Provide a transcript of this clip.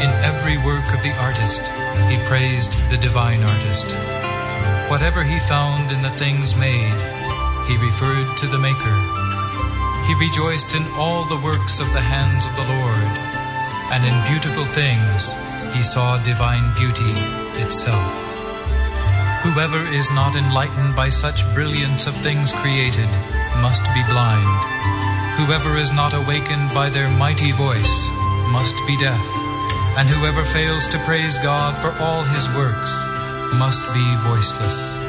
In every work of the artist, he praised the divine artist. Whatever he found in the things made, he referred to the Maker. He rejoiced in all the works of the hands of the Lord, and in beautiful things he saw divine beauty itself. Whoever is not enlightened by such brilliance of things created must be blind. Whoever is not awakened by their mighty voice must be deaf. And whoever fails to praise God for all his works must be voiceless.